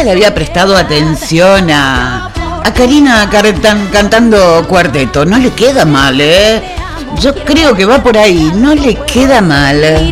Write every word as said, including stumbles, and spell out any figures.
le había prestado atención a, a Karina Cartan cantando cuarteto. No le queda mal, ¿eh? Yo creo que va por ahí, no le queda mal.